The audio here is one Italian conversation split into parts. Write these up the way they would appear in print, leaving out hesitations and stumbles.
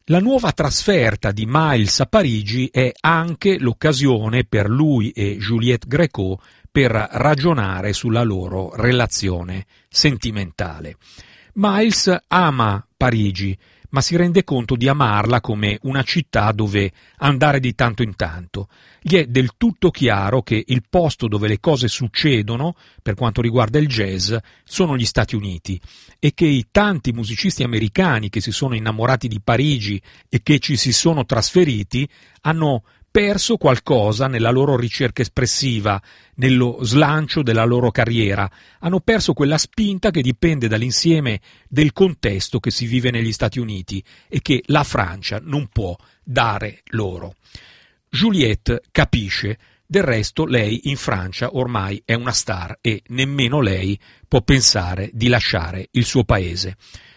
La nuova trasferta di Miles a Parigi è anche l'occasione per lui e Juliette Gréco per ragionare sulla loro relazione sentimentale. Miles ama Parigi, ma si rende conto di amarla come una città dove andare di tanto in tanto. Gli è del tutto chiaro che il posto dove le cose succedono, per quanto riguarda il jazz, sono gli Stati Uniti e che i tanti musicisti americani che si sono innamorati di Parigi e che ci si sono trasferiti hanno perso qualcosa nella loro ricerca espressiva, nello slancio della loro carriera, hanno perso quella spinta che dipende dall'insieme del contesto che si vive negli Stati Uniti e che la Francia non può dare loro. Juliette capisce, del resto lei in Francia ormai è una star e nemmeno lei può pensare di lasciare il suo paese.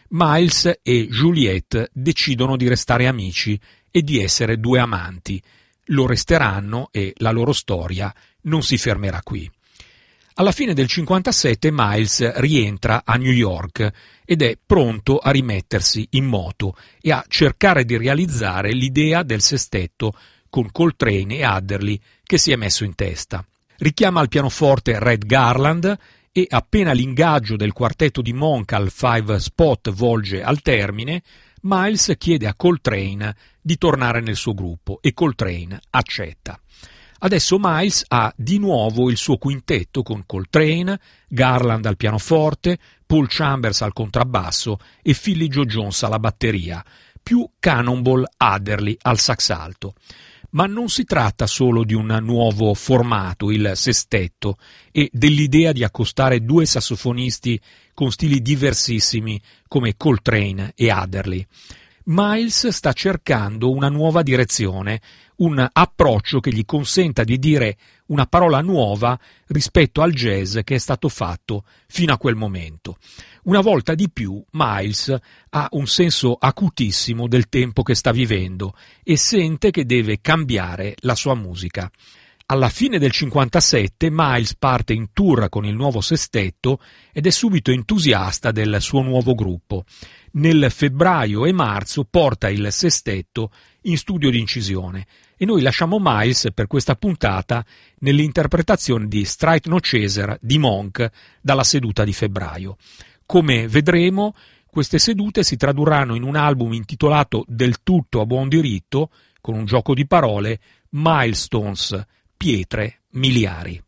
Miles e Juliette decidono di restare amici e di essere due amanti. Lo resteranno e la loro storia non si fermerà qui. Alla fine del 1957 Miles rientra a New York ed è pronto a rimettersi in moto e a cercare di realizzare l'idea del sestetto con Coltrane e Adderley che si è messo in testa. Richiama al pianoforte Red Garland e appena l'ingaggio del quartetto di Monk al Five Spot volge al termine, Miles chiede a Coltrane di tornare nel suo gruppo e Coltrane accetta. Adesso Miles ha di nuovo il suo quintetto con Coltrane, Garland al pianoforte, Paul Chambers al contrabbasso e Philly Joe Jones alla batteria, più Cannonball Adderley al sax alto. Ma non si tratta solo di un nuovo formato, il sestetto, e dell'idea di accostare due sassofonisti con stili diversissimi come Coltrane e Adderley. Miles sta cercando una nuova direzione, un approccio che gli consenta di dire una parola nuova rispetto al jazz che è stato fatto fino a quel momento. Una volta di più Miles ha un senso acutissimo del tempo che sta vivendo e sente che deve cambiare la sua musica. Alla fine del 1957 Miles parte in tour con il nuovo sestetto ed è subito entusiasta del suo nuovo gruppo. Nel febbraio e marzo porta il sestetto in studio di incisione e noi lasciamo Miles per questa puntata nell'interpretazione di Strike No Chaser di Monk dalla seduta di febbraio. Come vedremo, queste sedute si tradurranno in un album intitolato Del tutto a buon diritto, con un gioco di parole, Milestones, pietre miliari.